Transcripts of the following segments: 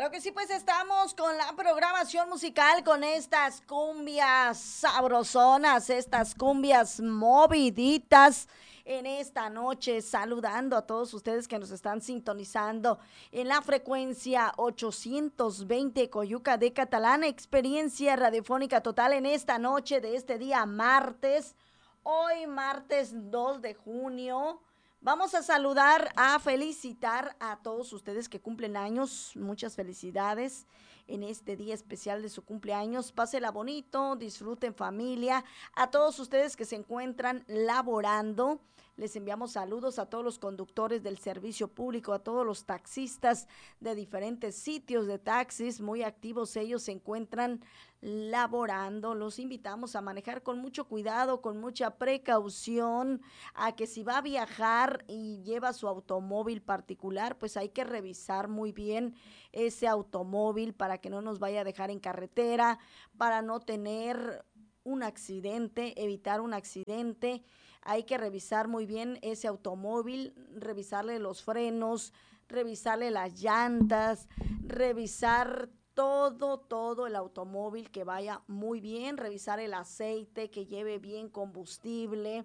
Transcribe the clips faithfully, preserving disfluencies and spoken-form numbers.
Claro que sí, pues estamos con la programación musical, con estas cumbias sabrosonas, estas cumbias moviditas en esta noche, saludando a todos ustedes que nos están sintonizando en la frecuencia ochocientos veinte Coyuca de Catalana, experiencia radiofónica total en esta noche de este día martes, hoy martes dos de junio. Vamos a saludar, a felicitar a todos ustedes que cumplen años. Muchas felicidades en este día especial de su cumpleaños. Pásela bonito, disfruten familia. A todos ustedes que se encuentran laborando, les enviamos saludos a todos los conductores del servicio público, a todos los taxistas de diferentes sitios de taxis, muy activos ellos se encuentran laborando. Los invitamos a manejar con mucho cuidado, con mucha precaución, a que si va a viajar y lleva su automóvil particular, pues hay que revisar muy bien ese automóvil para que no nos vaya a dejar en carretera, para no tener un accidente, evitar un accidente. Hay que revisar muy bien ese automóvil, revisarle los frenos, revisarle las llantas, revisar todo, todo el automóvil que vaya muy bien, revisar el aceite, que lleve bien combustible,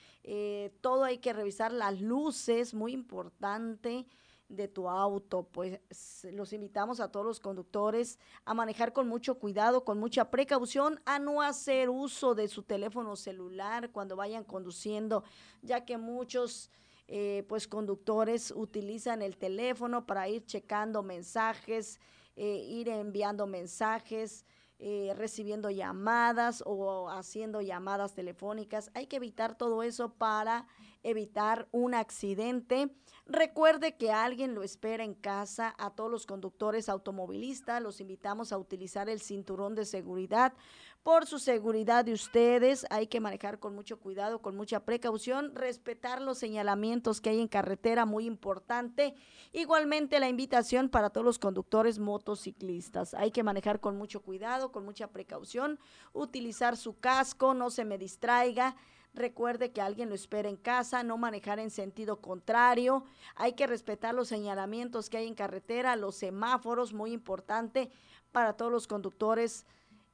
eh, todo hay que revisar, las luces, muy importante, de tu auto. Pues los invitamos a todos los conductores a manejar con mucho cuidado, con mucha precaución, a no hacer uso de su teléfono celular cuando vayan conduciendo, ya que muchos eh, pues conductores utilizan el teléfono para ir checando mensajes, eh, ir enviando mensajes, eh, recibiendo llamadas o haciendo llamadas telefónicas. Hay que evitar todo eso para evitar un accidente. Recuerde que alguien lo espera en casa. A todos los conductores automovilistas los invitamos a utilizar el cinturón de seguridad. Por su seguridad de ustedes hay que manejar con mucho cuidado, con mucha precaución, respetar los señalamientos que hay en carretera, muy importante. Igualmente la invitación para todos los conductores motociclistas. Hay que manejar con mucho cuidado, con mucha precaución, utilizar su casco, no se me distraiga. Recuerde que alguien lo espera en casa, no manejar en sentido contrario, hay que respetar los señalamientos que hay en carretera, los semáforos, muy importante para todos los conductores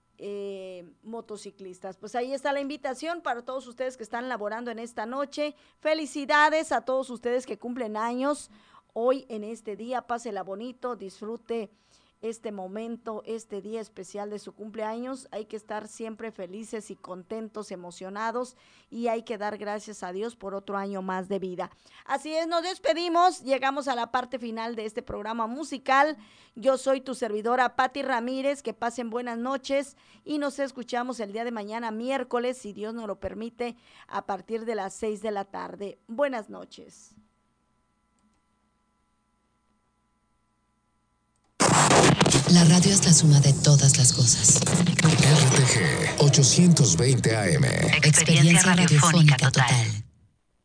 eh, motociclistas. Pues ahí está la invitación para todos ustedes que están laborando en esta noche. Felicidades a todos ustedes que cumplen años hoy en este día, pásela bonito, disfrute este momento, este día especial de su cumpleaños. Hay que estar siempre felices y contentos, emocionados, y hay que dar gracias a Dios por otro año más de vida. Así es, nos despedimos, llegamos a la parte final de este programa musical. Yo soy tu servidora Pati Ramírez, que pasen buenas noches y nos escuchamos el día de mañana, miércoles, si Dios nos lo permite, a partir de las seis de la tarde. Buenas noches. La radio es la suma de todas las cosas. R T G ochocientos veinte A M. Experiencia radiofónica total.